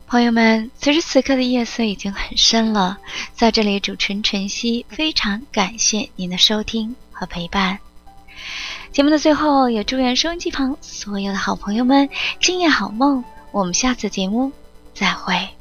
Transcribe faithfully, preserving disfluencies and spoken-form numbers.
朋友们，此时此刻的夜色已经很深了，在这里主持人晨曦非常感谢您的收听和陪伴。节目的最后，也祝愿收音机旁所有的好朋友们今夜好梦，我们下次节目再会。